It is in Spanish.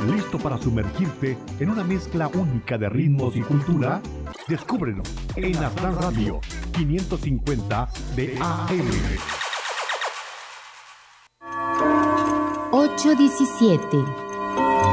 ¿Listo para sumergirte en una mezcla única de ritmos y cultura? Descúbrelo en Aztlán Radio 550 de AM. 8:17